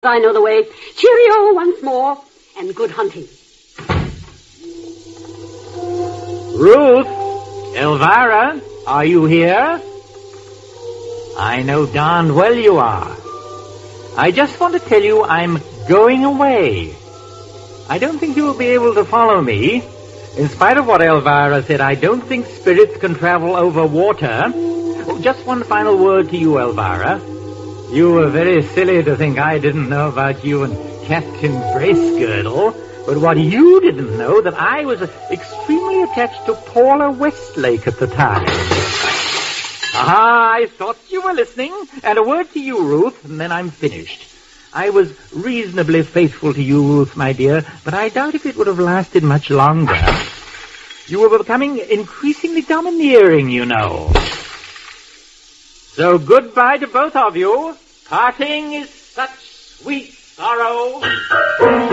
I know the way. Cheerio once more, and good hunting. Ruth, Elvira, are you here? I know darn well you are. I just want to tell you I'm going away. I don't think you will be able to follow me. In spite of what Elvira said, I don't think spirits can travel over water. Oh, just one final word to you, Elvira. You were very silly to think I didn't know about you and Captain Bracegirdle. But what you didn't know, that I was extremely attached to Paula Westlake at the time. I thought you were listening. And a word to you, Ruth, and then I'm finished. I was reasonably faithful to you, Ruth, my dear, but I doubt if it would have lasted much longer. You were becoming increasingly domineering, you know. So goodbye to both of you. Parting is such sweet sorrow.